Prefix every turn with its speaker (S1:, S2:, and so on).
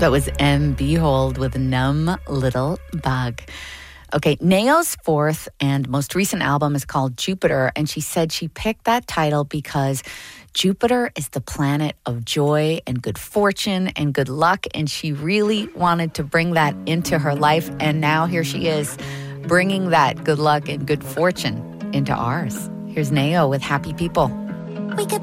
S1: That was M. Behold with Numb Little Bug. Okay, Neo's fourth and most recent album is called Jupiter, and she said she picked that title because Jupiter is the planet of joy and good fortune and good luck, and she really wanted to bring that into her life, and now here she is bringing that good luck and good fortune into ours. Here's Neo with Happy People. We could